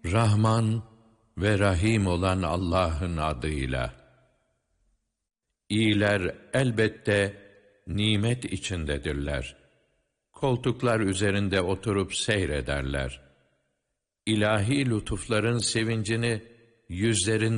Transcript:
Rahman ve Rahim olan Allah'ın adıyla. İyiler elbette nimet içindedirler. Koltuklar üzerinde oturup seyrederler. İlahi lütufların sevincini yüzlerinde